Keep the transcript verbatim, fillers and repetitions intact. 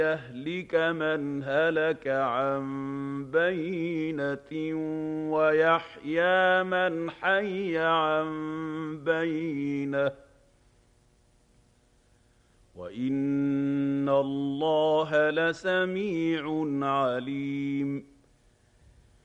يهلك من هلك عن بينة ويحيى من حي عن بينة وإن الله لسميع عليم